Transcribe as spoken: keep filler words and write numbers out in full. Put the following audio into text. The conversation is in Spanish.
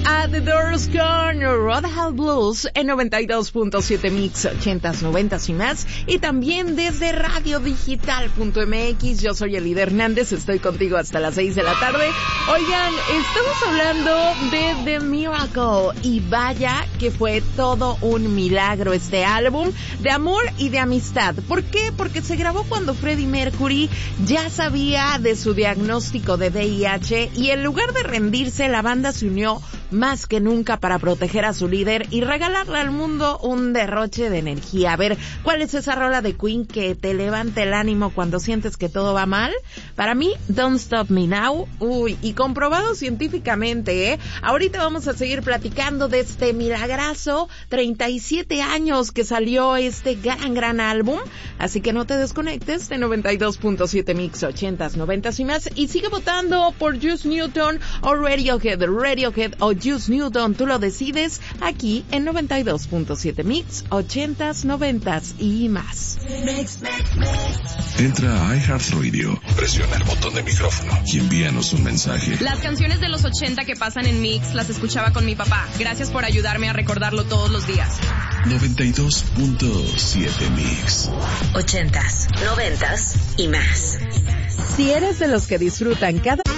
a The Doors con Roadhouse Blues en noventa y dos punto siete Mix, ochentas, noventas y más. Y también desde radio digital punto m x. Yo soy Elida Hernández, estoy contigo hasta las seis de la tarde. Oigan, estamos hablando de The Miracle. Y vaya que fue todo un milagro este álbum de amor y de amistad. ¿Por qué? Porque se grabó cuando Freddie Mercury ya sabía de su diagnóstico de V I H y en lugar de rendirse, la banda se unió más que nunca para proteger a su líder y regalarle al mundo un derroche de energía. A ver, ¿cuál es esa rola de Queen que te levanta el ánimo cuando sientes que todo va mal? Para mí, Don't Stop Me Now. Uy, y comprobado científicamente, ¿eh? Ahorita vamos a seguir platicando de este milagrazo, treinta y siete años que salió este gran, gran álbum. Así que no te desconectes de noventa y dos punto siete Mix, ochentas, noventas y más. Y sigue votando por Juice Newton o Radiohead, Radiohead o Juice Newton. Tú lo decides aquí en noventa y dos punto siete Mix, ochentas, noventas y más. Entra a iHeartRadio, presiona el botón de micrófono y envíanos un mensaje. Las canciones de los ochenta que pasan en Mix las escuchaba con mi papá. Gracias por ayudarme a recordarlo todos los días. noventa y dos punto siete Mix. Ochentas, noventas y más. Si eres de los que disfrutan cada